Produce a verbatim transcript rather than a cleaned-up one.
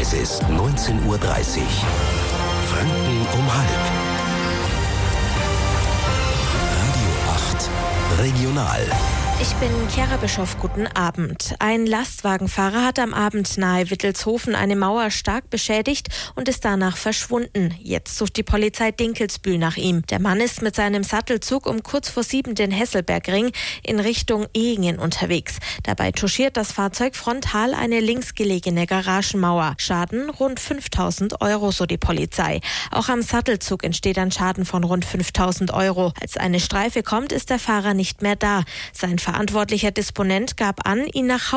Es ist neunzehn Uhr dreißig. Franken um halb. Radio acht Regional. Ich bin Chiara Bischoff, guten Abend. Ein Lastwagenfahrer hat am Abend nahe Wittelshofen eine Mauer stark beschädigt und ist danach verschwunden. Jetzt sucht die Polizei Dinkelsbühl nach ihm. Der Mann ist mit seinem Sattelzug um kurz vor sieben den Hesselbergring in Richtung Ehingen unterwegs. Dabei touchiert das Fahrzeug frontal eine linksgelegene Garagenmauer. Schaden rund fünftausend Euro, so die Polizei. Auch am Sattelzug entsteht ein Schaden von rund fünftausend Euro. Als eine Streife kommt, ist der Fahrer nicht mehr da. Sein verantwortlicher Disponent gab an, ihn nach Hause